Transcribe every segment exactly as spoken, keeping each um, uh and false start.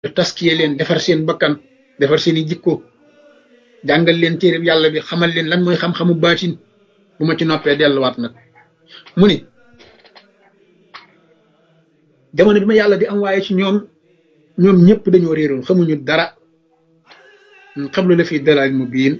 taskiye leen defar seen bakkan defar seeni jikko jàngal leen téereb yàlla bi xamal leen lan mooy xam-xamu baatin bu ma ci noppee delluwaat nag mu ni jamono bi ma yàlla di am waaye ci ñoom ñoom ñëpp dañoo réeroon xamuñu dara xablu la fi dalal mu biin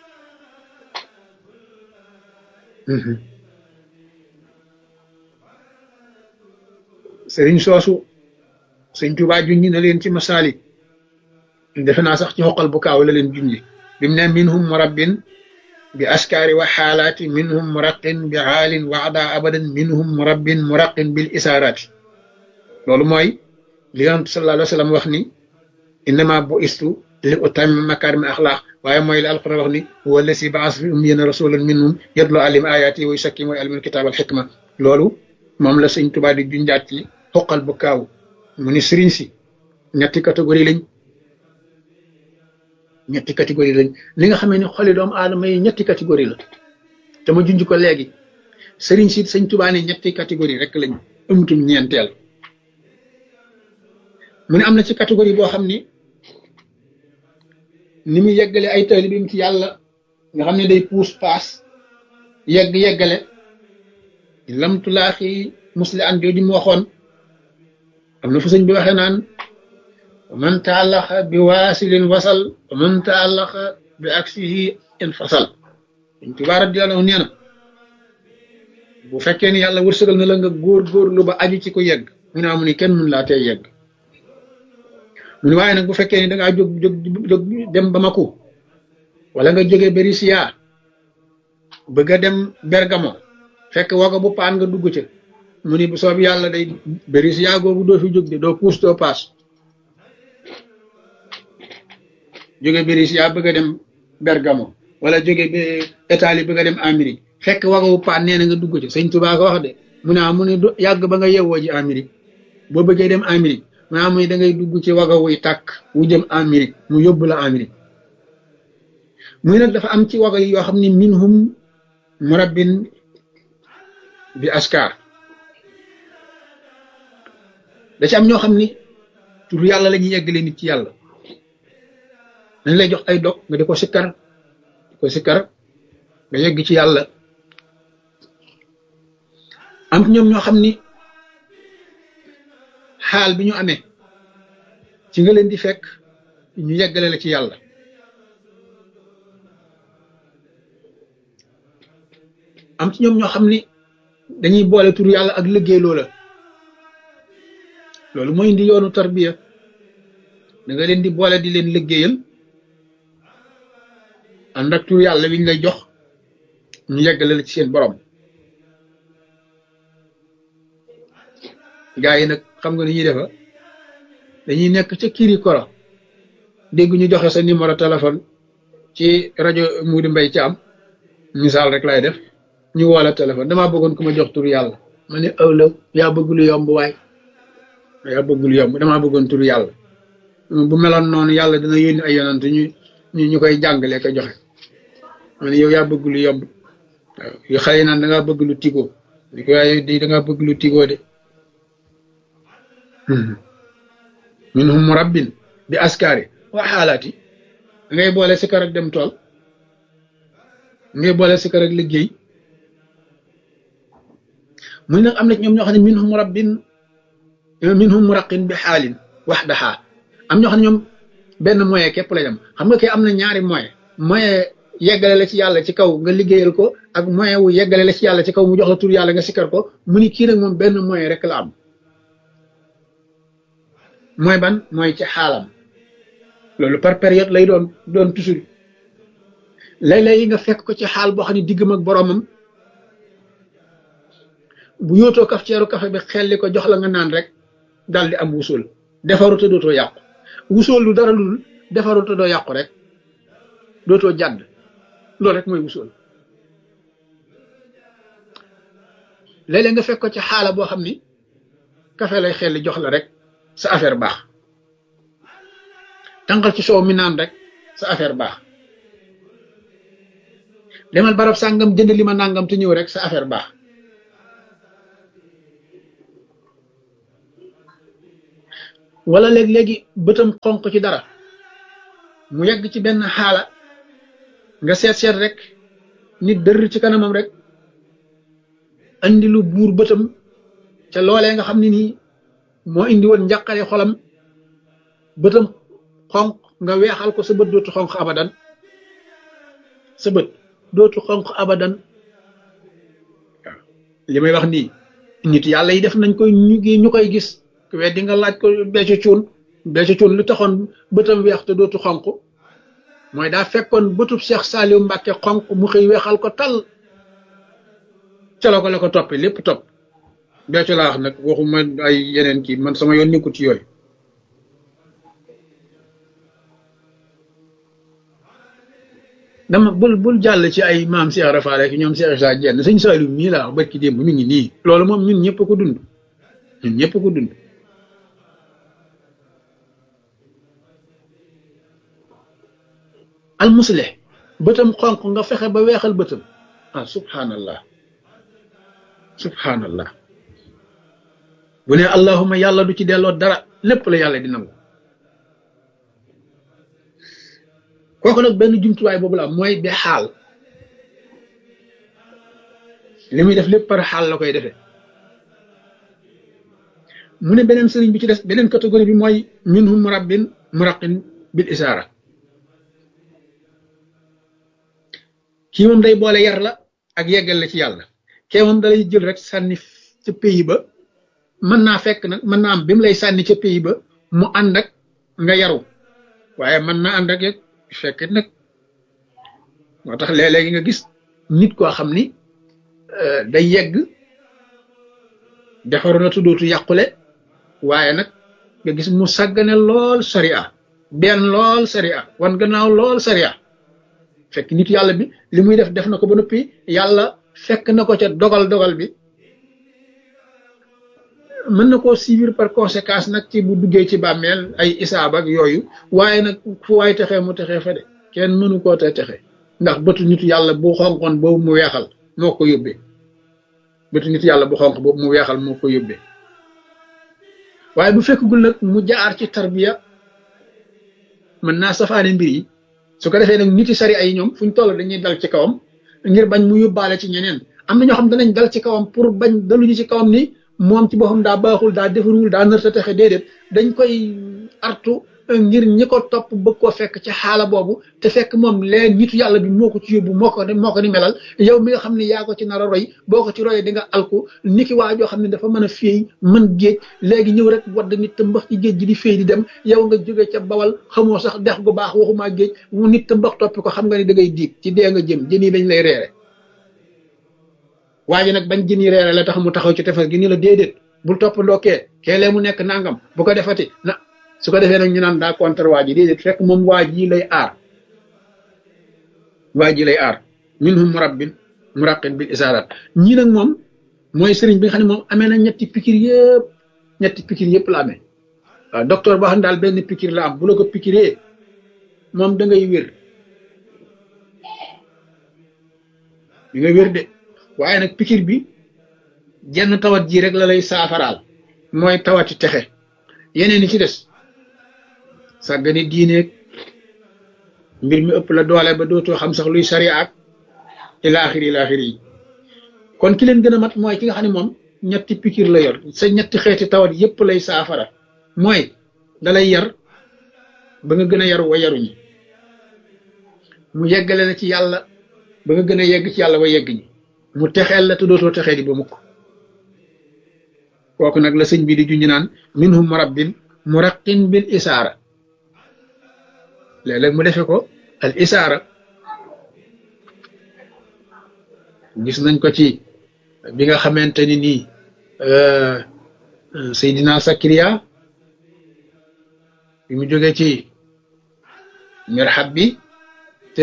sëriñ soosu sëñ Tuubaa junñi na leen ci masaalik defe naa sax ci xoqal bu kaaw la leen junñi bi mu ne minhum murabbin bi askaari wa xaalaati minhum muraqin bi xaalin waada abadan minhum murabbin muraqin bil isaaraati loolu mooy li yonent sallallahu alayhi wa sallam wax ni innama bu istu li utammima makaarima axlaaq waaye mooy li alquran wax ni huwa lasi baas fi ummiyina rasulan minhum yatlu alim ayaati wa yusakki mooy alimul kitaab al xikma loolu moom la sëñ Tuubaa di junjaat ci xoqal bu kaaw mu ni sëriñ si ñetti catégorie lañ ñetti catégorie lañ li nga xamee ni xoli doomu aadama yi ñetti catégorie la te ma junj ko léegi sëriñ si sëñ Tuubaa ne ñetti catégorie rek lañ amutum ñeenteel mu ne am na ci catégorie boo xam ni ni mu yeggale ay taalibeem ci yàlla nga xam ne day puus paas yegg yeggale lamtulaaxi musli an jooju mu waxoon am na fu sëñ bi waxee naan man taallaxa bi waasilin wasal man taallaxa bi aksihi infasal Sëñ Tuubaa radiyallaahu anhu nee na bu fekkee ni yàlla wërsëgal na la nga góor góorlu ba aju ci ko yegg mu ne amu ni kenn mun laa tey yegg mu ne waaye nag bu fekkee ni dangaa jóg jóg jóg dem Bamako wala nga jógee Berisiya bëgg a dem Bergamo fekk wago bu paan nga dugg ca mu ni bu soob yàlla day Berisiya googu doo fi jóg de doo puus doo paas jóge Berisiya bëgg a dem Bergamo wala jóge Italie bëgg a dem Amérique fekk wago bu paan nee na nga dugg ca Sëñ Tuubaa ko wax de mu ne mu ne yàgg ba nga yewwoo ji Amérique boo bëggee dem Amérique maa muy da ngay dugg ci waga wuy tàkk wu jëm Amérique mu yóbbu la Amérique muy nag dafa am ci waga yi yoo xam ne minhum murabbin bi askar da ci am ñoo xam ni tur yàlla la ñuy yeggale nit ci yàlla dañ lay jox ay dog nga di ko sikkar di ko sikkar nga yegg ci yàlla am ñoom ñoo xam ni xaal bi ñu amee ci nga leen di fekk ñu yeggale la ci yàlla am ci ñoom ñoo xam ni dañuy boole tur yàlla ak liggéey loola loolu mooy indi yoonu tarbiya da nga leen di boole di leen liggéeyal ànd ak tur yàlla wiñ lay jox ñu yeggale la ci seen borom gaa yi nag xam nga ni ñuy defa dañuy nekk ca kiri koro dégg ñu joxe sa numéro téléphone ci rajo Muudu Mbay Caam misaal rek lay def ñu woo la téléphone damaa bëggoon ku ma jox tur yàlla ma ne ëwla yaa bëgg lu yomb waay yaa bëgg lu yomb damaa bëggoon tur yàlla bu meloon noonu yàlla dina yónni ay yonant ñu ñu ñu koy jàngalee ko joxe ma ne yow yaa bëgg lu yomb waaw yu xale yi naan da ngaa bëgg lu tigoo di ko waaye di da ngaa bëgg lu tigoo de minhum murabbin bi askari wa xaalaati ngay boole sikar ak dem tool ngay boole sikar ak liggéey muy nag am na ñoom ñoo xam ne minhum murabbin minhum muraqin bi xaalin waxdaha am ñoo xam ne ñoom benn moyen képp la dem xam nga kay am na ñaari moyen moyen yeggale la ci yàlla ci kaw nga liggéeyal ko ak moyen wu yeggale la ci yàlla ci kaw mu jox la tur yàlla nga sikar ko mu ni kii nag moom benn moyen rek la am mooy ban mooy ci xaalam loolu par période lay doon doon toujours léeg-léeg yi nga fekk ko ci xaal boo xam ne diggam ak boromam bu yootoo kaf ceeru kafe bi xelli ko jox la nga naan rek daal di am wusul defaru te dootoo yàqu wusul lu dara lul defaru te doo yàqu rek dootoo jàdd loolu rek mooy wusul léeg-léeg nga fekk ko ci xaala boo xam ni kafe lay xelli jox la rek sa affaire baax tànqal ci soow mi naan rek sa affaire baax demal barab sàngam jënd li ma nàngam te ñëw rek sa affaire baax wala léeg-léegi bëtam xonq ci dara mu yegg ci benn xaala nga seet seet rek nit dër ci kanamam rek andi lu buur bëtam ca loolee nga xam ne nii moo indi woon njàqare xolam bëtam xonq nga weexal ko sa bët dootu xonq abadan sa bët dootu xonq abadan waaw li may wax nii nit yàlla yi def nañ koy ñu ñu koy gis ku weddi nga laaj ko becco cuun becco cuun lu taxoon bëtam weex te dootu xonq mooy daa fekkoon bëtub Cheikh Saliou Mbacke xonq mu xëy weexal ko tal calo ko la ko toppe lépp topp becco laa wax nag waxuma ay yeneen kii man sama yoon nekkul ci yooyu dama bul bul jàll ci ay maam Cheikh Rafa rek ñoom Cheikh Issa Diène sëñ Saliou mii laa wax barki démb mi ngi nii loolu moom ñun ñëpp ko dund ñun ñëpp ko dund al muslih bëtam xonq nga fexe ba weexal bëtam ah subhanallah subhanallah bu ne allahuma yàlla du ci delloo dara lépp la yàlla di nangu kooku nag benn jumtuwaay boobu la mooy be xaal li muy def lépp par xaal la koy defee mu ne beneen sëriñ bi ci des beneen catégorie bi mooy minhum murabbin muraqin bil isaara kii moom day boole yar la ak yeggal la ci yàlla kee moom dalay jël rek sànni ca pays ba mën naa fekk nag mën naa am bi mu lay sànni ca pays ba mu ànd ak nga yaru waaye mën naa ànd ak fekk nag moo tax léeg-léegi nga gis nit koo xam ni day yegg defaru na tuddootu yàqule waaye nag nga gis mu sàggane lool sariya benn lool sariya wan gannaaw lool sariya fekk nit yàlla bi li muy def def na ko ba noppi yàlla fekk na ko ca dogal dogal bi mën na koo suivre par conséquence nag ci bu duggee ci bàmmeel ay isaab ak yooyu waaye nag fu waay texee mu texee fa de kenn mënu koo te texe ndax bëtu nit yàlla bu xonqoon boobu mu weexal moo ko yóbbee bëtu nit yàlla bu xonq boobu mu weexal moo ko yóbbee waaye bu fekkagul nag mu jaar ci tarbiya mën naa safaane mbir yi su ko defee nag niti sari ay ñoom fuñ toll dañuy dal ci kawam ngir bañ mu yóbbaale ci ñeneen am na ñoo xam danañ dal ci kawam pour bañ daluñu ci kawam ni moom ci boppam daa baaxul daa defarul daa nërta texe déedéet dañ koy artu ngir ñi ko topp bëgg koo fekk ci xaala boobu te fekk moom leen nitu yàlla bi moo ko ci yóbbu moo ko moo ko ni melal yow mi nga xam ne yaa ko ci nar a roy boo ko ci royee di nga alku niki waa joo xam ne dafa mën a féey mën géej léegi ñëw rek wadd nit te mbax ci géej gi di féey di dem yow nga jóge ca bawal xamoo sax dex gu baax waxumaa géej mu nit te mbax toppi ko xam nga ni da ngay diig ci dee nga jëm jën yi dañ lay reere waa ji nag bañ jën yi reere la tax mu taxaw ci tefes gi ni la déedéet bul topp ndokkee keelee mu nekk nangam bu ko defati na su ko defee nag ñu naan daa contre waa ji déedéet fekk moom waa ji lay aar waa ji lay aar minhum murabbin muraqin bil isaarat ñii nag moom mooy sëriñ bi nga xam ne moom amee na ñetti pikir yëpp ñetti pikir yëpp la amee waaw docteur boo xam ne daal benn pikir la am bu la ko pikiree moom da ngay wér di nga wér de waaye nag pikir bi jenn tawat ji rek la lay saafaraal mooy tawati texe yeneen yi ci des sàggani diineeg mbir mi ëpp la doole ba dootoo xam sax luy sariya ak ilaaxiri ilaaxiri yi kon ki leen gën a mat mooy ki nga xam ne moom ñetti pikir la yor sa ñetti xeeti tawat yépp lay saafara mooy dalay yar ba nga gën a yaru wa yaruñi mu yeggale la ci yàlla ba nga gën a yegg ci yàlla wa yegg ñi mu texeel la te dootoo texee di ba mukk kooku nag la sëñ bi di junj naan minhum murabbin muraqin bil isaara léeg-léeg mu defe ko al isaara gis nañ ko ci bi nga xamante ni nii Seydina Sakariya bi mu jógee ci mirhab bi te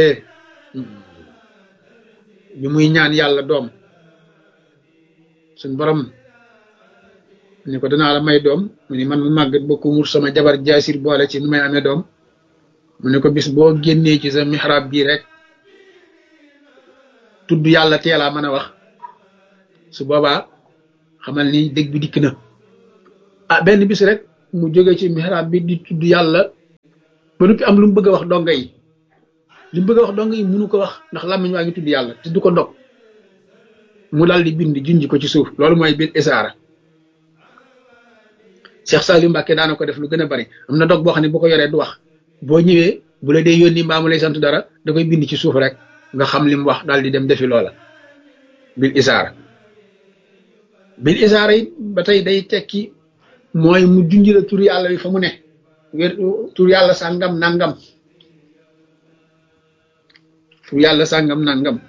bi muy ñaan yàlla doom suñ borom ni ko danaa la may doom mu ni man mu màggat ba ku mur sama jabar jaasir boole ci nu may amee doom mu ne ko bis boo génnee ci sa mihrab bii rek tudd yàlla teelaa mën a wax su boobaa xamal ni dëgg bi dikk na ah benn bis rek mu jóge ci mihrab bi di tudd yàlla ba noppi am lu mu bëgg a wax donga yi li mu bëgg a wax donga yi mënu ko wax ndax làmmiñ waa ngi tudd yàlla te du ko dog mu daal di bind junj ko ci suuf loolu mooy bil isaara Cheikh Saliou Mbacke daana ko def lu gën a bari am na dog boo xam ne bu ko yoree du wax boo ñëwee bu la dee yónni mbaa mu lay sant dara da koy bind ci suuf rek nga xam li mu wax daal di dem defi loola bil isaara bil isaara yi ba tey day tekki mooy mu junj la tur yàlla wi fa mu ne wér tur yàlla sàngam nangam tur yàlla sàngam nangam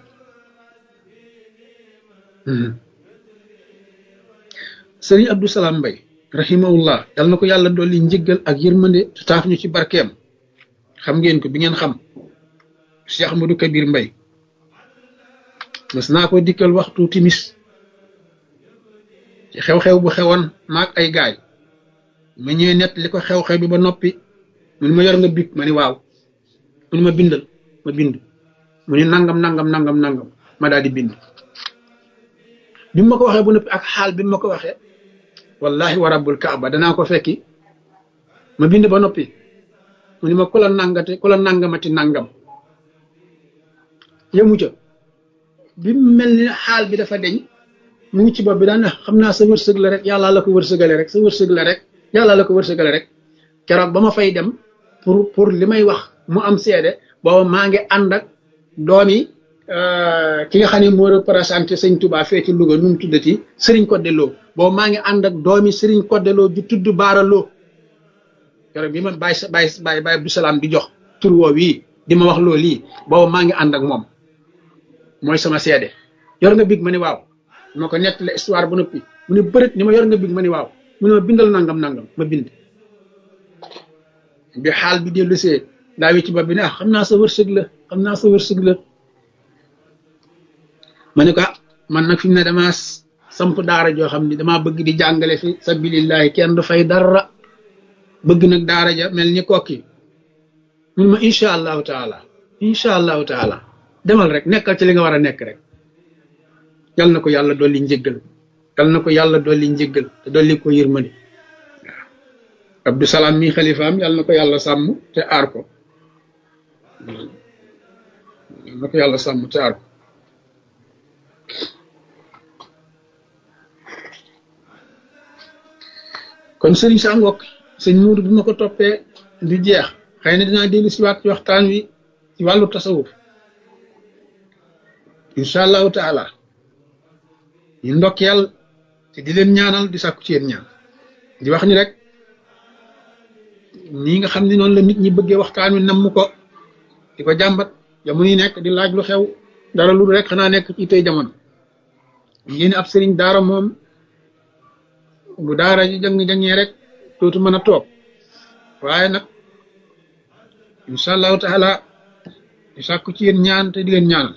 sëriñ Abdou Salam Mbaye rahimahullah yal na ko yàlla dolli njëggal ak yërmande te taaf ñu ci barkeem xam ngeen ko bi ngeen xam Cheikh Ahmadou Kabir Mbaye mas naa ko dikkal waxtu timis ci xew-xew bu xewoon maag ay gaay ma ñëwee net li ko xew-xew bi ba noppi mu ne ma yor nga big ma ni waaw mu ne ma bindal ma bind mu ne nangam nangam nangam nangam ma daal di bind bi ma ko waxee bu noppi ak xaal bi ma ko waxee wallahi wa rabbul kaaba danaa ko fekki ma bind ba noppi mu ne ma ku la nangate ku la nangamati nangam yëmu ca bi mel ni xaal bi dafa deñ mu ngi ci bopp bi daan xam naa sa wërsëg la rek yàlla la ko wërsëgale rek sa wërsëg la rek yàlla la ko wërsëgale rek keroog ba ma fay dem pour pour li may wax mu am seede booba maa ngi ànd ak doomi ki nga xam ne moo représenté sëñ Touba fee ci Louga nu mu tuddati Serigne Codé Lo booba maa ngi ànd ak doomi Serigne Codé Lo ju tudd Baara Lo keroog bi ma bàyyi sa bàyyi bàyyi bàyyi Abdou Salam di jox tur woo wii di ma wax loo lii booba maa ngi ànd ak moom mooy sama seede yor nga big ma ni waaw ma ko nettali histoire bu noppi mu ne bërit ni ma yor nga big ma ni waaw mu ne ma bindal nangam nangam ma bind bi xaal bi dellu see daa wi ci bopp bi ne ah xam naa sa wërsëg la xam naa sa wërsëg la ma ne ko man nag fi mu ne damaa samp daara joo xam ni damaa bëgg di jàngale fi sabilillahi kenn du fay dara bëgg nag daara ja mel ni kokki mun ma incha allahu taala incha allahu taala demal rek nekkal ci li nga war a nekk rek yal na ko yàlla dolli njëggal yal na ko yàlla dolli njëggal te dolli ko yërmande waaw Abdou Salam mi xalifaam yal na ko yàlla sàmm te aar ko yal na ko yàlla sàmm te aar ko kon sëriñ sa ngokk sëñ Muudu bi ma ko toppee du jeex xëy na dinaa dellu si waat ci waxtaan wi ci wàllu tasawuf incha allahu taala ñu ndokkeel te di leen ñaanal di sàkku ci yéen ñaan di wax ni rek nii nga xam ne noonu la nit ñi bëggee waxtaan wi namm ko di ko jàmbat jamono yi nekk di laaj lu xew dara lu rek xanaa nekk ci tey jamono ngeen ab sëriñ daara moom bu daara ji jàng-jàngee rek dootu mën a toog waaye nag incha allahu taala di sàkku ci yéen ñaan te di leen ñaanal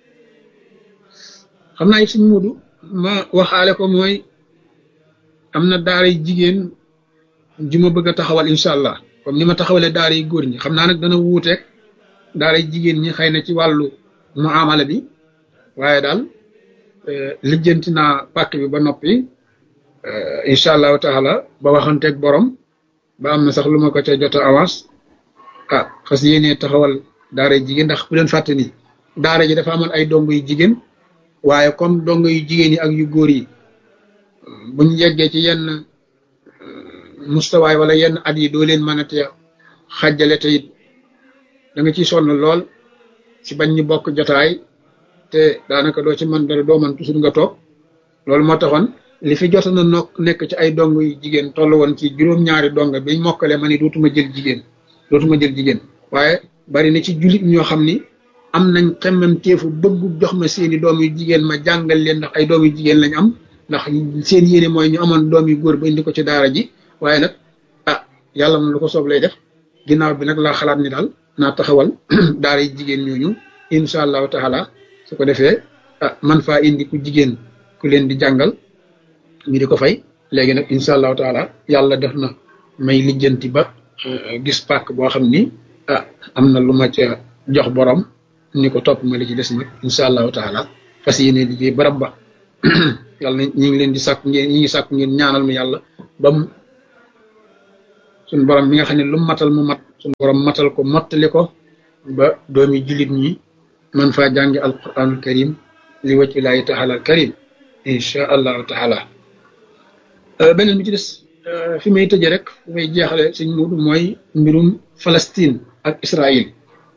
xam naa it suñ Muudu ma waxaale ko mooy am na daara yi jigéen ju ma bëgg a taxawal incha allah comme ni ma taxawalee daara yi góor ñi xam naa nag dana wuuteeg daara yi jigéen ñi xëy na ci wàllu muamala bi waaye daal lijjanti naa pàkk bi ba noppi incha allahu taala ba waxanteeg borom ba am na sax lu ma ko ca jot a avance ah xas yéenee taxawal daara yi jigéen ndax bu leen fàtte ni daara ji dafa amoon ay dong yu jigéen waaye comme dong yu jigéen yi ak yu góor yi buñ yeggee ci yenn mustawaay wala yenn at yi doo leen mën a te xajjale te it da nga ciy sonn lool ci bañ ñu bokk jotaay te daanaka doo ci mën dara doo mën toujours nga toog loolu moo taxoon li fi jot na nokk nekk ci ay dong yu jigéen toll woon ci juróom-ñaari donga biñ mokkale ma ni dootuma jël jigéen dootuma jël jigéen waaye bari na ci jullit ñoo xam ni am nañ xemmem teefu bëggu jox ma seeni doom yu jigéen ma jàngal leen ndax ay doom yu jigéen lañ am ndax seen yéene mooy ñu amoon doom yu góor ba indi ko ci daara ji waaye nag ah yàlla moom lu ko soob lay def ginnaaw bi nag laa xalaat ni daal naa taxawal daara yi jigéen ñooñu incha allahu taala su ko defee ah man faa indi ku jigéen ku leen di jàngal ñu di ko fay léegi nag incha allahu taala yàlla def na may lijjanti ba gis pàkk boo xam ni ah am na lu ma ca jox borom ni ko topp ma li ci des nag incha allahu taala fas yéene liggéey barab ba yàlla na ñi ngi leen di sàkk ngeen ñi ngi sàkk ngeen ñaanal mi yàlla ba mu suñu borom mi nga xam ne lu matal mu mat suñu borom matal ko mottali ko ba doomi jullit ñi man faa jàngi alquranul karim li wajhi illaahi taala al karim insha allahu taala beneen bi ci des fi may tëje rek fi may jeexale suñ mudu mooy mbirum Palestine ak Israël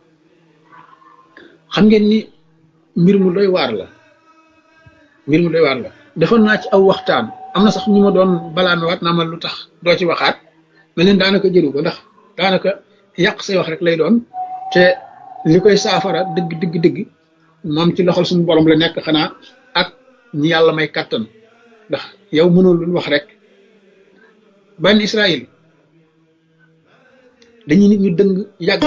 xam ngeen ni mbir mu doy waar la mbir mu doy waar la defoon naa ci aw waxtaan am na sax ñu ma doon balaame waat naa ma lu tax doo ci waxaat ma leen daanaka jëru ko ndax daanaka yàq say wax rek lay doon te li koy saafara dëgg dëgg dëgg moom ci loxol suñu borom la nekk xanaa ak ñi yàlla may kàttan ndax yow mënul lu wax rek ban Israël dañuy nit ñu dëng yàgg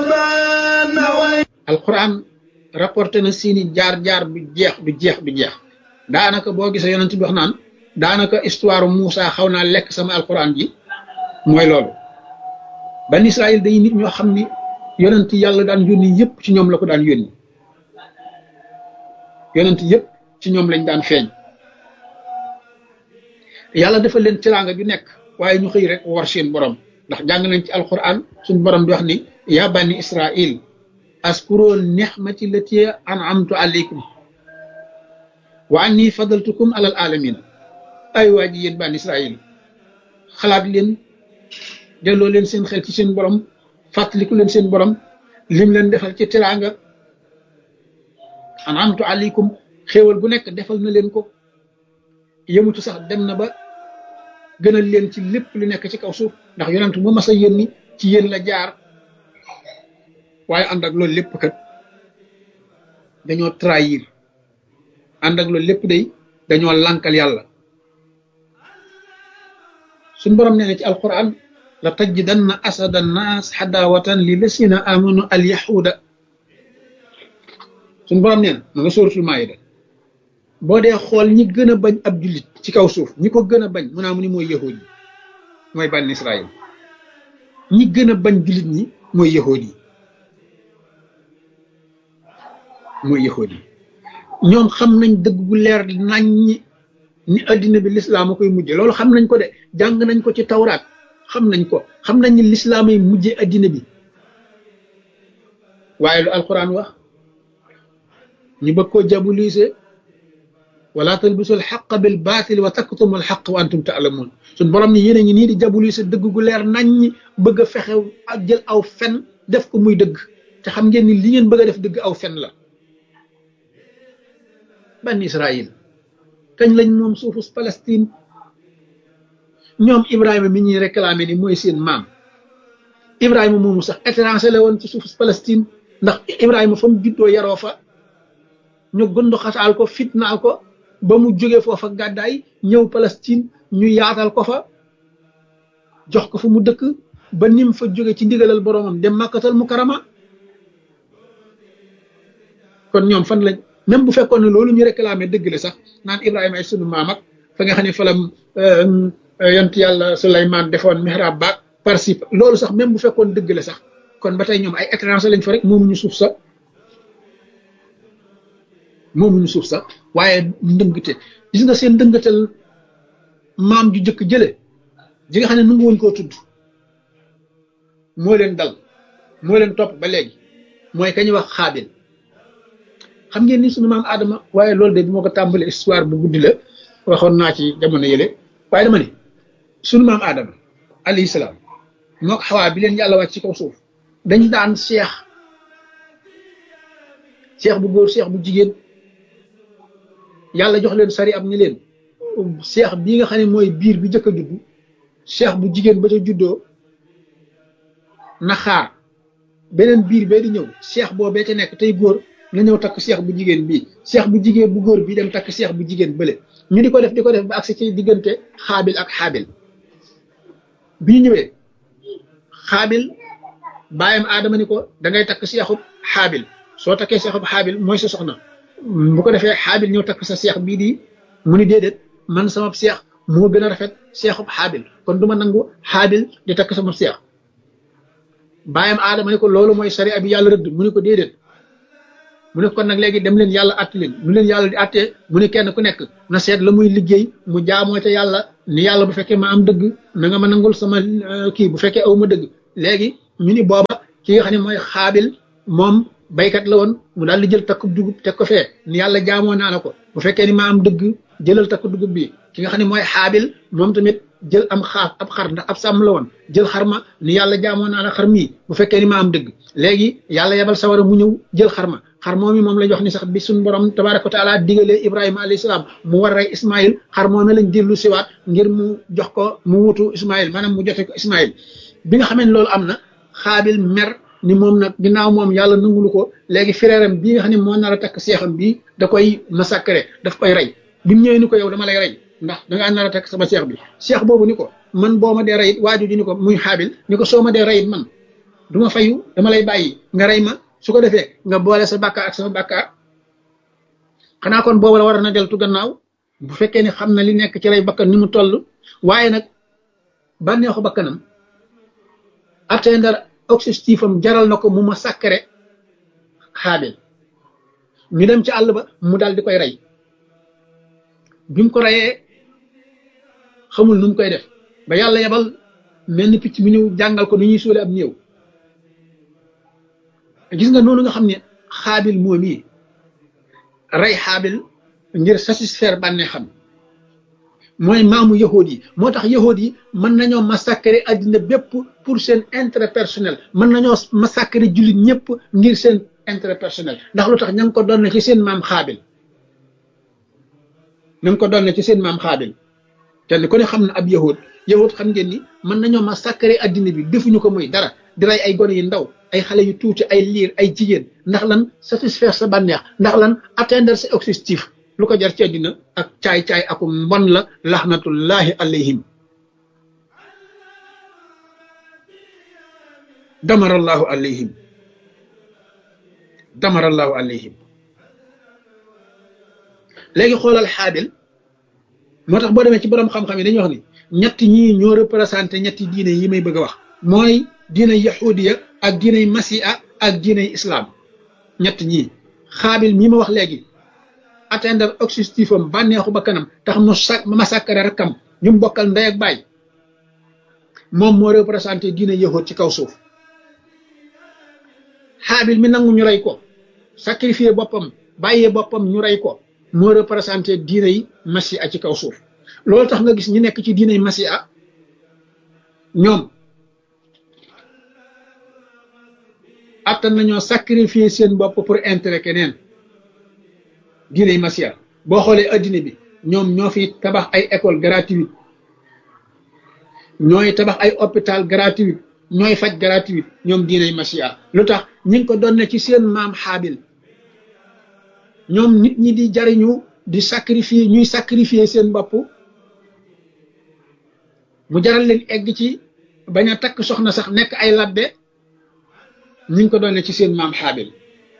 alquran rapporté na seeni jaar-jaar du jeex du jeex du jeex daanaka boo gisee yonent bi wax naan daanaka histoire Moussa xaw naa lekk sama alquran ji mooy loolu ban Israël dañuy nit ñoo xam ni yonent yàlla daan yónni yëpp ci ñoom la ko daan yónni yonent yëpp ci ñoom lañ daan feeñ yàlla dafa leen teraanga ju nekk waaye ñu xëy rek war seen borom ndax jàng nañ ci alquran suñu borom di wax ni yaa bani Israël askuru nixmati lati an'amtu alaykum wa anni fadaltukum alal alamin ay waa ji yéen bani Israël xalaat leen delloo leen seen xel ci seen borom fàttaliku leen seen borom lim leen defal ci teraanga an'amtu alaykum xéewal bu nekk defal na leen ko yëmutu sax dem na ba gënal leen ci lépp lu nekk ci kaw suuf ndax yonent mu mas a yónni ci yéen la jaar waaye ànd ak loolu lépp kat dañoo trahir ànd ak loolu lépp day dañoo lànkal yàlla suñ borom nee na ci alquran la tajidanna asada nnaas xadaawatan li lasina amanu al yahuda suñ borom nee na ma nga sóoratul maayida boo dee xool ñi gën a bañ ab jullit ci kaw suuf ñi ko gën a bañ mu naa mu ni mooy yahud yi mooy bànn Israël ñi gën a bañ jullit ñi mooy yahud yi mooy yahud yi ñoom xam nañ dëgg gu leer nañ ñi ni addina bi lislaam a koy mujje loolu xam nañ ko de jàng nañ ko ci tawraat xam nañ ko xam nañ ni lislaam ay mujje addina bi waaye lu alquran wax ñu bëgg koo jabulise wala talbisu alxaqa bil baatil wa taktumu alxaq wa antum taalamuun suñ borom ni yéen a ngi nii di jabulise dëgg gu leer nañ ñi bëgg a fexe ak jël aw fen def ko muy dëgg te xam ngeen ni li ngeen bëgg a def dëgg aw fen la ban Israël kañ lañ moom suufus Palestine ñoom Ibrahima mi ñuy réclamé ni mooy seen maam Ibrahima moomu sax étranger la woon ci suufus Palestine ndax Ibrahima fa mu juddoo yaroo fa ñu gënd xataal ko fitnaal ko ba mu jógee foofa gàddaay ñëw Palestine ñu yaatal ko fa jox ko fu mu dëkk ba nim fa jóge ci ndigalal boromam dem Makkatal Mukarrama kon ñoom fan lañ même bu fekkoon ne loolu ñu réclamé dëgg la sax naan Ibrahima ay sunu maam ak fa nga xam ne fa la yont yàlla Souleymane defoon mihrab baak parsi loolu sax même bu fekkoon dëgg la sax kon ba tey ñoom ay étranger lañ fa rek moomuñu suuf sax moomuñu suuf sax waaye ndëngte gis nga seen ndëngatal maam ju jëkk jële ji nga xam ne nangu woon koo tudd moo leen dal moo leen topp ba léegi mooy ka ñuy wax Xaabil xam ngeen ni sunu maam Adama waaye loolu de bi moo ko tàmbali histoire bu guddi la waxoon naa ci jamono yële waaye dama ne sunu maam Adama alayhi salaam moo Xawaa bi leen yàlla wàcc ci kaw suuf dañ daan seex seex bu góor seex bu jigéen yàlla jox leen sari am ni leen seex bii nga xam ne mooy biir bi njëkk a judd seex bu jigéen ba ca juddoo na xaar beneen biir bee di ñëw seex boobee ca nekk tey góor na ñëw takk seex bu jigéen bii seex bu jigéen bu góor bii dem takk seex bu jigéen bële ñu di ko def di ko def ba agsi ci diggante xaabil ak xaabil bi ñu ñëwee xaabil bàyyam aadama ni ko da ngay takk seexub xaabil soo takkee seexub xaabil mooy sa soxna bu ko defee xaabil ñëw takk sa seex bii di mu ni déedéet man sama seex moo gën a rafet seexub xaabil kon du ma nangu xaabil di takk sama seex bàyyam aadama ni ko loolu mooy sariya bi yàlla rëdd mu ni ko déedéet mu ne kon nag léegi dem leen yàlla àtte leen mu leen yàlla di àttee mu ne kenn ku nekk na seet la muy liggéey mu jaamoo te yàlla ni yàlla bu fekkee ma am dëgg na nga ma nangul sama kii bu fekkee aw ma dëgg léegi ñu ni booba ki nga xam ne mooy xaabil moom baykat la woon mu daal di jël takku dugub teg ko fee ni yàlla jaamoo naa la ko bu fekkee ni ma am dëgg jëlal takku dugub bi ki nga xam ne mooy xaabil moom tamit jël am xaaf ab xar ndax ab sàmm la woon jël xar ma ni yàlla jaamoo naa la xar mii bu fekkee ni ma am dëgg léegi yàlla yebal sawara mu ñëw jël xar ma xar moom mi moom la jox ni sax bi suñu borom tabaraka wa taala digalee Ibrahima alayhi salaam mu war rey Ismaïl xar moom lañ dellu siwaat ngir mu jox ko mu wutu Ismaïl maanaam mu jote ko Ismaïl bi nga xamee ne loolu am na xaabil mer ni moom nag ginnaaw moom yàlla nangulu ko léegi frère am bii nga xam ne moo nar a takk seexam bii da koy massacrer daf koy rey bi mu ñëwee ni ko yow dama lay rey ndax dangaa nar a takk sama seex bi seex boobu ni ko man boo ma dee rey it waaju ji ni ko muy xaabil ni ko soo ma dee rey it man du ma fayu dama lay bàyyi nga rey ma su ko defee nga boole sa bàkkaar ak sama bàkkaar xanaa kon boobu la war na deltu gannaaw bu fekkee ni xam na li nekk ci rey bakkan ni mu toll waaye nag bànneexu bakkanam atteindre objectif am jaral na ko mu ma sàkkare xaabil ñu dem ci àll ba mu daal di koy rey bi mu ko reyee xamul nu mu koy def ba yàlla yebal mel ni picc mi ñëw jàngal ko nu ñuy suule ab néew gis nga noonu nga xam ne xaabil moom yi rey xaabil ngir satisfaire bànnee xam mooy maamu yahood yi moo tax yahood yi mën nañoo massacrer addina bépp pour seen intérêt personnel mën nañoo massacrer jullit ñëpp ngir seen intérêt personnel ndax lu tax ña ngi ko doon ci seen maam xaabil ña ngi ko doon ci seen maam xaabil kenn ku ne xam na ab yahood yahood xam ngeen ni mën nañoo massacrer addina bi defuñu ko muy dara di rey ay gone yu ndaw ay xale yu tuuti ay liir ay jigéen ndax lan satisfaire sa bànneex ndax lan atteindre sa objectif lu ko jar ci àddina ak caay-caay aku mbon la laxnatullahi alayhim damarallahu alayhim damarallahu alayhim léegi xoolal xaabil moo tax boo demee ci borom xam-xam yi dañuy wax ni ñetti ñii ñoo représenté ñetti diine yi may bëgg a wax mooy diine yahudiya ak diiney masiha ak diiney islam ñett ñii xaabil mii ma wax léegi atteindre objectif am bànneexu ba kanam tax mu sa massacre rakkam ñu mu bokkal ndey ak baay moom moo représenté diine yahud ci kaw suuf xaabil mi nangu ñu rey ko sacrifier boppam bàyyee boppam ñu rey ko moo représenté diine yi masiha ci kaw suuf loolu tax nga gis ñi nekk ci diine yi masiha ñoom attan nañoo sacrifier seen bopp pour intérêt keneen diine yi masiha boo xoolee addina bi ñoom ñoo fi tabax ay école gratuite ñooy tabax ay hôpital gratuite ñooy faj gratuite ñoom diine yi masiha lu tax ñi ngi ko doon ne ci seen maam xaabil ñoom nit ñi di jariñu di sacrifier ñuy sacrifier seen bopp mu jaral leen egg ci bañ a takk soxna sax nekk ay labbe ñu ngi ko doon ne ci seen maam xaabil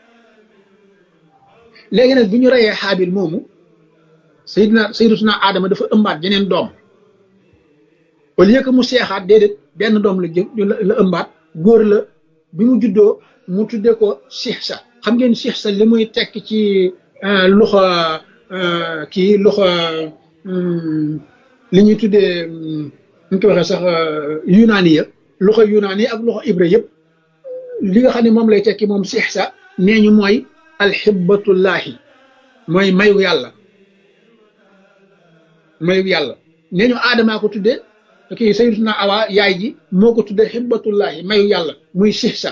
léegi nag bi ñu reyee xaabil moomu sayidna sayidatuna Adama dafa ëmbaat jeneen doom au lieu que mu seexaat déedéet benn doom la jë la ëmbaat góor la bi mu juddoo mu tudde ko Sihsa xam ngeen Sihsa li muy tekk ci loxo kii loxo li ñuy tuddee ñu ko waxee sax yunaani ya loxo yunaani ak loxo ibre yëpp li nga xam ne moom lay tekki moom Sihsa nee ñu mooy alxibbatullahi mooy mayu yàlla mayu yàlla nee ñu aadamaa ko tuddee kii sayyidatuna Awa yaay ji moo ko tuddee xibbatullahi mayu yàlla muy Sihsa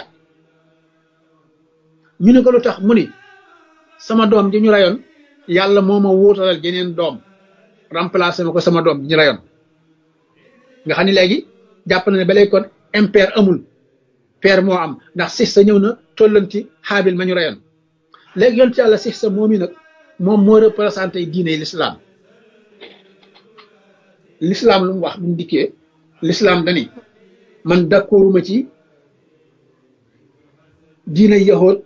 ñu ne ko lu tax mu ni sama doom ji ñu rayoon yàlla moo ma wuutalal jeneen doom remplacé ma ko sama doom ji ñu rayoon nga xam ne léegi jàpp na ne ba léegi kon impair amul père moo am ndax Sihsa ñëw na tollanti xaabil ma ñu rayoon léegi yonent yàlla Sihsa moom i nag moom moo représenté diine l'islam l'islam lu mu wax bu mu dikkee l'islam dani man d'accorduma ci diine yahood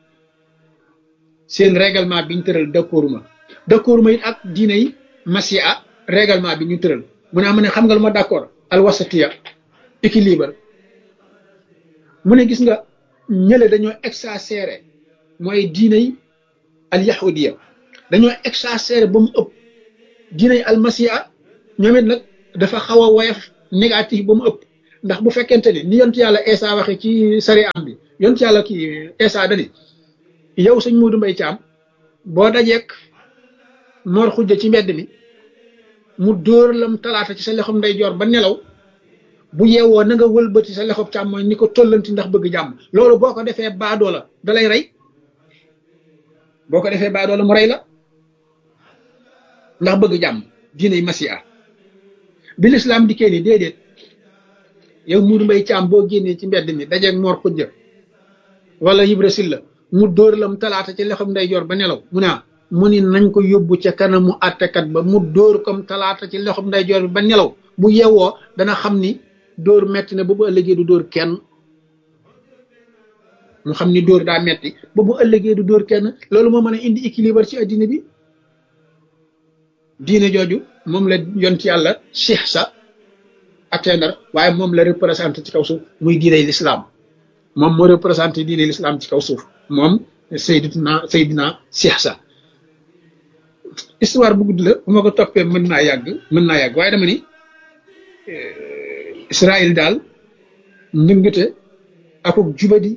seen règlement bi ñu tëral d'accorduma d'accorduma it ak diine yi masiha règlement bi ñu tëral mu ne am ne xam nga lu ma d'accord alwasatiya équilibre mu ne gis nga ñële dañoo exagéré mooy diine yi al yahudiya dañoo exagéré ba mu ëpp diine almasiha ñoom it nag dafa xaw a woyof négatif ba mu ëpp ndax bu fekkente ni ni yont yàlla Isa waxe ci sari am bi yont yàlla kii Isa dani yow sëñ Modou Mbaye Thiam boo dajeek Mor Xujja ci mbedd mi mu dóor lam talaata ci sa lexom ndeyjoor ba nelaw bu yeewoo na nga wëlbati sa lexob càmmooñ ni ko tollanti ndax bëgg jàmm loolu boo ko defee baadoo la da lay rey boo ko defee baadoo la mu rey la ndax bëgg jàmm diiney masiha bi lislaam dikkee ni déedéet yow Modou Mbaye Thiam boo génnee ci mbedd mi dajeeg Mor Xujja wala Ibra Silla mu dóor lam talaata ci lexob ndeyjoor ba nelaw mu naa mu ni nañ ko yóbbu ca kanamu àttekat ba mu dóor comme talaata ci loxob ndeyjoor bi ba nelaw bu yeewoo dana xam ni dóor metti na ba bu ëllëgee du dóor kenn mu xam ni dóor daa metti ba bu ëllëgee du dóor kenn loolu moo mën a indi équilibre ci addina bi diine jooju moom la yont yàlla Cheikh sa atteindre waaye moom la représenté ci kaw suuf muy diiney l'islam moom moo représenté diiney l'islam ci kaw suuf moom Seydina Seydina Cheikh sa histoire bu gudd la bu ma ko toppee mën naa yàgg mën naa yàgg waaye dama ni Israël daal ndëngate akuk jubadi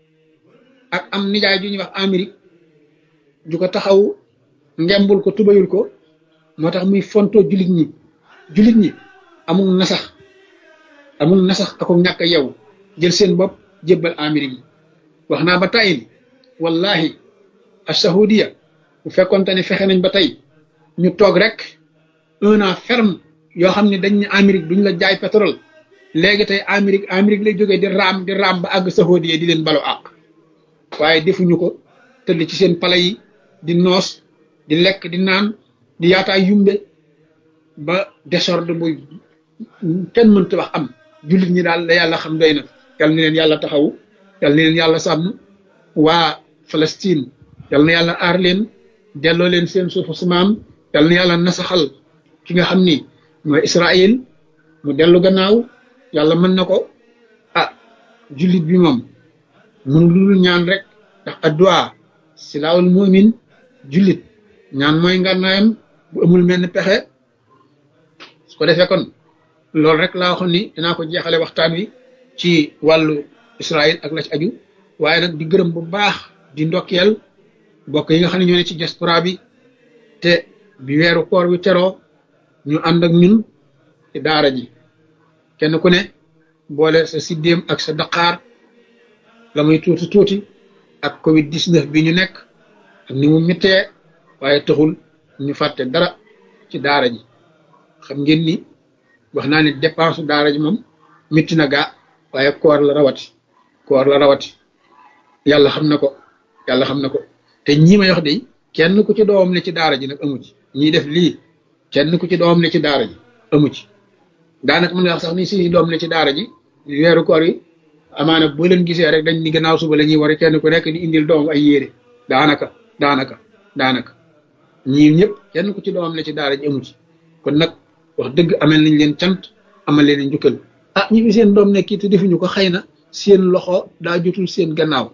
ak am nijaay ju ñuy wax Amérique ju ko taxaw ngembul ko tubayul ko moo tax muy fonto jullit ñi jullit ñi amul nasax amul nasax akuk ñàkk a yow jël seen bopp jébbal Amérique wax naa ba tàyyi ni wallahi as-saoudiya bu fekkoonte ne fexe nañ ba tey ñu toog rek un an ferme yoo xam ne dañ ne Amérique duñ la jaay pétrole léegi tey Amérique Amérique lay jógee di raam di raam ba àgg saoudiya di leen balu àq waaye defuñu ko tëdd ci seen pale yi di noos di lekk di naan di yaataay yumbe ba désordre bu kenn mënta wax am jullit ñi daal la yàlla xam doy na yal na leen yàlla taxawu yal na leen yàlla sàmm waa Palestine yal na yàlla aar leen delloo leen seen suufu su maam yal na yàlla nasaxal ki nga xam ni mooy Israël mu dellu gannaaw yàlla mën na ko ah jullit bi moom mënu lul ñaan rek ndax addu'a silaahul mu'min jullit ñaan mooy ngànnaayam bu amul menn pexe su ko defee kon loolu rek laa waxoon ni dinaa ko jeexale waxtaan wi ci wàllu Israël ak la ci aju waaye nag di gërëm bu baax di ndokkeel mbokk yi nga xam ne ñoo ne ci diaspora bi te bi weeru koor wi teroo ñu ànd ak ñun ci daara ji kenn ku ne boole sa siddéem ak sa daqaar la muy tuuti tuuti ak covid dix-neuf bi ñu nekk ak ni mu mittee waaye taxul ñu fàtte dara ci daara ji xam ngeen ni wax naa ne dépense daara ji moom mitti na gaa waaye koor la rawati koor la rawati yàlla xam na ko yàlla xam na ko te ñii may wax de kenn ku ci doomam ne ci daara ji nag amu ci ñii def lii kenn ku ci doomam ne ci daara ji amu ci daanaka mën nga wax sax ni si doom ne ci daara ji weeru koor yi amaana boo leen gisee rek dañ ni gannaaw suba la ñuy war kenn ku nekk di indil doom ay yére daanaka daanaka daanaka ñii ñëpp kenn ku ci doomam ne ci daara ji amu ci kon nag wax dëgg amel nañ leen cant amal leen njukkal ah ñi fi seen doom nekk te defuñu ko xëy na seen loxo daa jotul seen gannaaw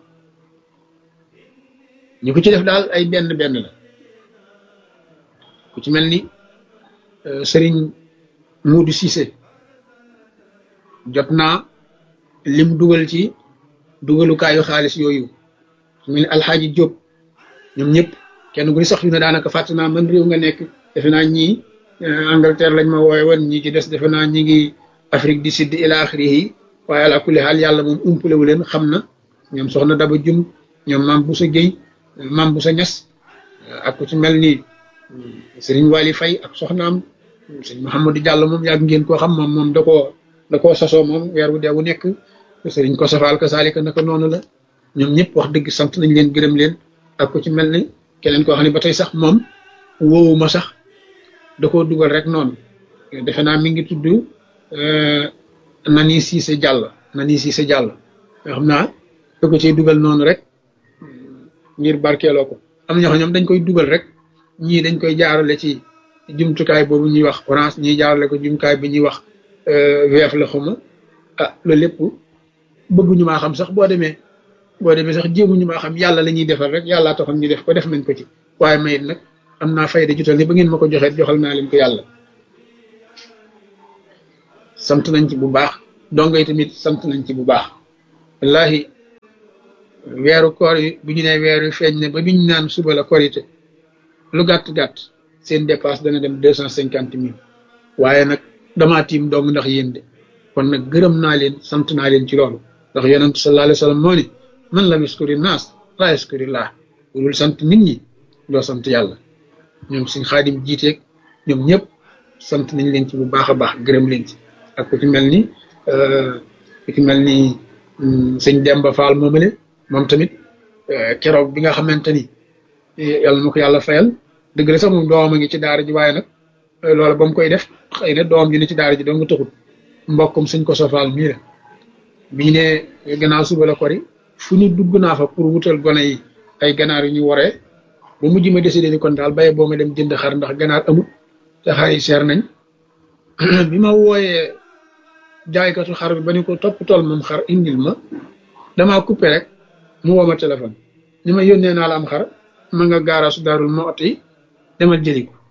ñu ko ci def daal ay benn benn la ku ci mel ni Serigne Modou Cissé jot naa lim dugal ci dugalukaayu xaalis yooyu su mel ni Alxaaji Diop ñoom ñëpp kenn ku ni sax yu ne daanaka fàtte naa man réew nga nekk defe naa ñii Angleterre lañ ma wooye woon ñii ci des defe naa ñi ngi Afrique du Sud ila axirihi waaye ala kulli xaal yàlla moom umpale wu leen xam na ñoom soxna Daba Jum ñoom Mame Boussa Gueye Mame Boussa Niass ak ku ci mel ni Serigne Wali Faye ak soxnaam Serigne Mouhamadou Diallo moom yàgg ngeen koo xam moom moom da koo da koo sasoo moom weer wu dee wu nekk Serigne ko safaal ka saalika naka noonu la ñoom ñëpp wax dëgg sant nañ leen gërëm leen ak ku ci mel ni keneen koo xam ne ba tey sax moom woowu ma sax da koo dugal rek noonu defe naa mi ngi tudd Nani Cissé Diallo Nani Cissé Diallo yoo xam naa da ko ciy dugal noonu rek ngir barkeeloo ko am na ñoo xam ñoom dañ koy dugal rek ñii dañ koy jaarale ci jumtukaay boobu ñuy wax orange ñii jaarale ko jumtukaay bi ñuy wax weef la xuma ah loolu lépp bëgguñu maa xam sax boo demee boo demee sax jéemuñu maa xam yàlla la ñuy defal rek yàllaa taxoon ñu def ko def nañ ko ci waaye mayit nag am naa fayda jutal ni ba ngeen ma ko joxee joxal naa leen ko yàlla sant nañ ci bu baax dongo yi tamit sant nañ ci bu baax wallahi weeru koor yi bu ñu nee weer yu feeñ ne ba biñ naan suba la korité lu gàtt-gàtt seen dépasse dana dem deux cent cinquante mille waaye nag damaa tiim dong ndax yéen de kon nag gërëm naa leen sant naa leen ci loolu ndax yonent sallallahu alayhi wa sallam moo ni man lam yaskuri naas laa yaskuri laa dul sant nit ñi doo sant yàlla ñoom suñ xaadim jiiteeg ñoom ñëpp sant nañ leen ci bu baax a baax gërëm leen ci ak ku ci mel ni ku ci mel ni sëñ Demba Fall moomale moom tamit keroog bi nga xamante ni yàlla na ko yàlla fayal dëgg la sax moom doomam a ngi ci daara ji waaye nag loola ba mu koy def xëy na doom ji ne ci daara ji doo nga taxut mbokkum suñ ko sofaal mii la bii ne gannaaw suba la kori fu ñu dugg naa fa pour wutal gone yi ay ganaar yu ñu waree ba mujj ma décidé ni kon daal baye boo ma dem jënd xar ndax ganaar amut te xar yi seer nañ bi ma wooyee jaaykatu xar bi ba ni ko topp tool moom xar indil ma damaa coupé rek mu woo ma téléphone ni ma yónnee naa la am xar ma nga gaaraasu daarul ma ot yi demal jëli ko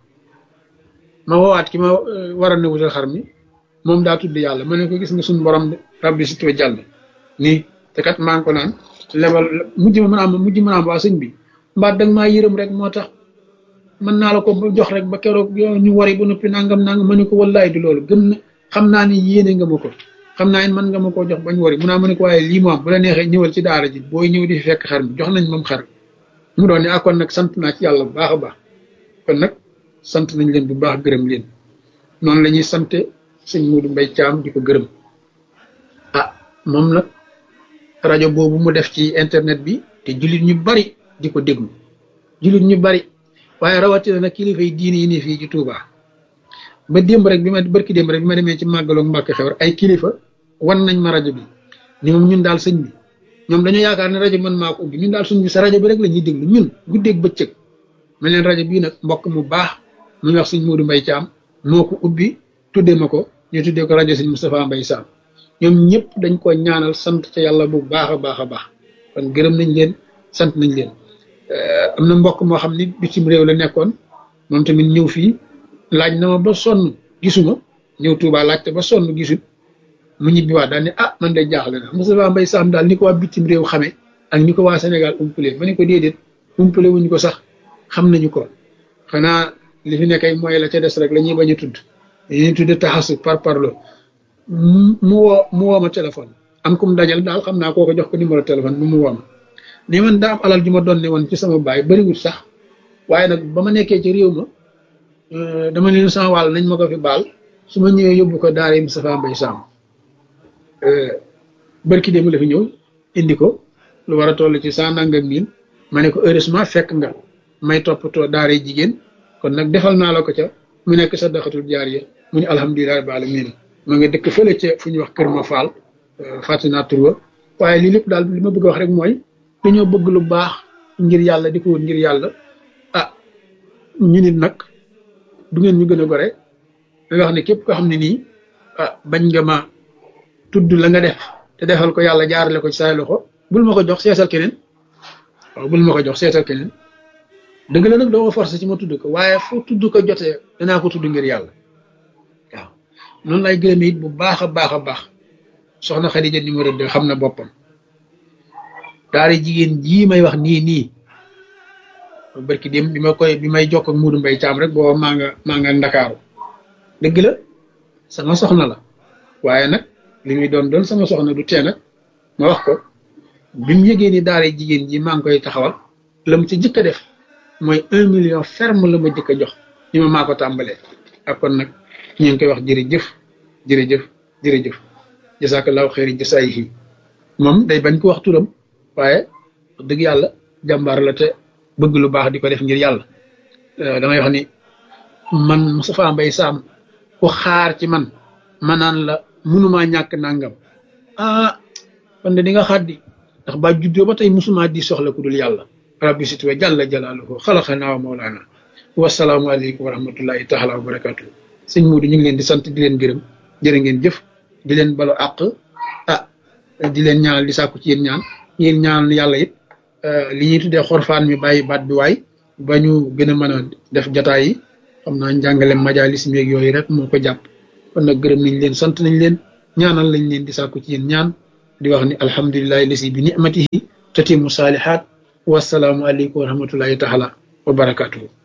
ma woowaat ki ma war a ne wutal xar mi moom daa tudd yàlla ma ne ko gis nga suñu borom rabbi si tuwe jàll nii te kat maa ngi ko naan lebal mujj ma mën a am mujj mën a am waa sëñ bi mbaat danga maa yërëm rek moo tax mën naa la ko jox rek ba keroog ñu wari ba noppi nangam nangam ma ne ko wallaay du loolu gëm na xam naa ni yéene nga ma ko xam naa ni mën nga ma koo jox bañ wari mu naa ma ne ko waaye lii moom bu la neexee ñëwal ci daara ji booy ñëw di fi fekk xar mi jox nañ moom xar mu doon ne ah kon nag sant naa ci yàlla bu baax a baax kon nag sant nañ leen bu baax gërëm leen noonu la ñuy sante sëñ Modou Mbaye Thiam di ko gërëm ah moom nag rajo boobu mu def ci internet bi te jullit ñu bari di ko déglu jullit ñu bari waaye rawatina nag kilifa yi diine yi ne fii ci Touba ba démb rek bi ma barki démb rek bi ma demee ci màggaloog Mbàkke Xewar ay kilifa wan nañ ma rajo bi ni moom ñun daal sëñ bi ñoom dañoo yaakaar ne rajo bi man maa ko ubbi ñun daal suñ bi sa rajo bi rek la ñuy déglu ñun guddeeg bëccëg ma leen rajo bii nag mbokk mu baax mu wax sëñ Modou Mbaye Thiam moo ko ubbi tuddee ma ko ñu tuddee ko rajo sëñ Moustapha Mbaye Sam ñoom ñëpp dañ ko ñaanal sant ca yàlla bu baax a baax a baax kon gërëm nañ leen sant nañ leen am na mbokk moo xam ni bitim réew la nekkoon moom tamit ñëw fii laaj na ma ba sonn gisuma ñëw Touba laajte ba sonn gisul mu ñibbi waat daal ne ah man de jaaxle na Moustapha Mbaye Sam daal ni ko waa bitim réew xamee ak ni ko waa Sénégal umpale ma ne ko déedéet umpale wuñ ko sax xam nañu ko xanaa li fi nekkay mooy la ca des rek la ñuy bañ a tudd dañuy tudd taxasu par parlo mu woo mu woo ma téléphone am kum dajal daal xam naa kooko jox ko numéro téléphone bi mu woo ma ni man daa am alal ju ma doon ne woon ci sama baay bariwul sax waaye nag ba ma nekkee ci réew ma dama leen sama wàll nañ ma ko fi baal su ma ñëwee yóbbu ko daara Moustapha Mbaye Sam barki dem la fi ñëw indi ko lu war a toll ci cent nangam mille ma ne ko heureusement fekk nga may toppatoo daara jigéen kon nag defal naa la ko ca mu nekk sa daxatul jaariya mu ne alhamdulilah rabbil alamin ma nga dëkk fële ca fu ñuy wax Kër Ma Fall fàtte naa tur wa waaye lii lépp daal li ma bëgg a wax rek mooy dañoo bëgg lu baax ngir yàlla di ko wut ngir yàlla ah ñu nit nag du ngeen ñu gën a gore da wax ne képp ko xam ne nii ah bañ nga ma tudd la nga def te defal ko yàlla jaarale ko ci say loxo bul ma ko jox seetal keneen waaw bul ma ko jox seetal keneen dëgg la nag doo ma forcé ci ma tudd ko waaye fu tudd ko jotee danaa ko tudd ngir yàlla waaw noonu lay gërëme it bu baax a baax a baax soxna Xadija numéro deux xam na boppam daara jigéen jii may wax nii nii barki dem bi ma koy bi may jokk ak Modou Mbaye Thiam rek booba maa nga maa nga Ndakaaru dëgg la sama soxna la waaye nag li muy doon doon sama soxna du tee nag ma wax ko bi mu yëgee ni daara jigéen ji maa ngi koy taxawal la mu ci jëkk a def mooy un million ferme la ma jëkk a jox ni ma maa ko tàmbalee ak kon nag ñu ngi koy wax jërëjëf jërëjëf jërëjëf jasaakallaahu xayri jasaayihi moom day bañ ko wax turam waaye dëgg yàlla jàmbaar la te bëgg lu baax di ko def ngir yàlla damay wax ni man Moustapha Mbaye Sam ku xaar ci man ma naan la mënumaa ñàkk nangam ah kon de di nga xaddi ndax ba juddoo ba tey musuma di soxla ku dul yàlla rabbi situwa jàlla jalaaluhu xalaqanaa wa mawlaana wasalaamu aleykum wa rahmatullahi taala wa barakatuh sëñ Modou ñu ngi leen di sant di leen gërëm jërë ngeen jëf di leen balu àq ah di leen ñaanal di sàkku ci yéen ñaan yéen ñaan yàlla it li ñuy tuddee xorfaan mi bàyyi baat bi waay ba ñu gën a mën a def jataay yi xam naa njàngale majalis meeg yooyu rek moo ko jàpp kon nag gërëm nañ leen sant nañ leen ñaanal lañ leen di sàkku ci yéen ñaan di wax ni alhamdulillahi lasi bi ni'matihi tatimu saalihaat wasalaamu aleykum wa rahmatullahi taala wa barakatuhu